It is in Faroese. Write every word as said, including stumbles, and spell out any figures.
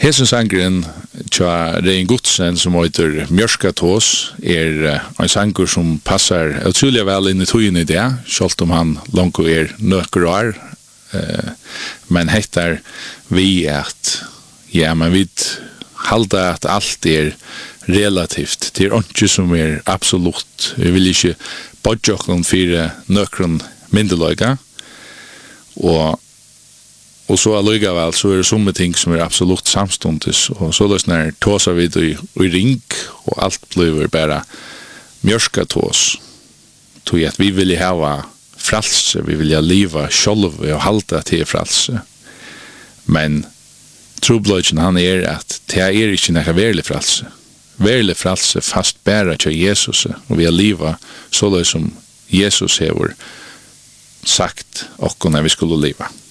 Hesen sangren tja Rein Godsen som heter Mjørskatås er en sanger som passar utrolig vel inn i tøyen i det, selv om han langt er nøkker år, uh, men heter vi at ja, men vi halda at alt er relativt, det er ikke som er absolutt, vi vil ikke bodge okken for nøkkeren myndeløyga, og Og så allikevel så er det somme ting som er absolutt samstundes, og så løsner tåsa vi i, i ring, og alt blir bare mjørska tås. Tog at vi vil ha fralse, vi vil ha liva sjolv og halda til fralse. Men trobløyden han er at det er ikke nekka verlig fralse. Verlig fralse fast bæra til Jesus, og vi har liva så løy som Jesus hever sagt okkur når vi skulle liva.